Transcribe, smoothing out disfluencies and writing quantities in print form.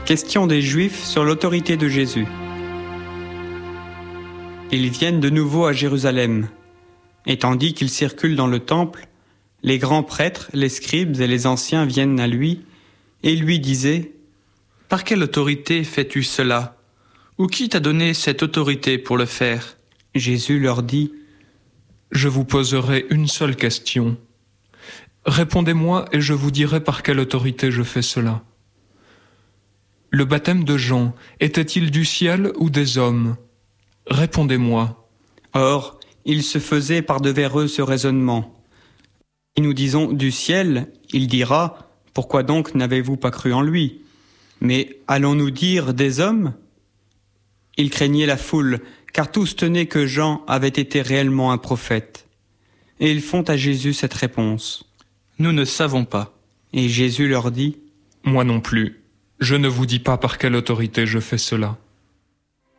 Question des Juifs sur l'autorité de Jésus. Ils viennent de nouveau à Jérusalem. Et tandis qu'ils circulent dans le temple, les grands prêtres, les scribes et les anciens viennent à lui et lui disaient : « Par quelle autorité fais-tu cela ? Ou qui t'a donné cette autorité pour le faire ?» Jésus leur dit : « Je vous poserai une seule question. Répondez-moi et je vous dirai par quelle autorité je fais cela. Le baptême de Jean était-il du ciel ou des hommes ? Répondez-moi. » Or, il se faisait par devers eux ce raisonnement. Si nous disons du ciel, il dira : pourquoi donc n'avez-vous pas cru en lui ? Mais allons-nous dire des hommes ? Il craignait la foule, car tous tenaient que Jean avait été réellement un prophète. Et ils font à Jésus cette réponse : Nous ne savons pas. Et Jésus leur dit : Moi non plus. Je ne vous dis pas par quelle autorité je fais cela.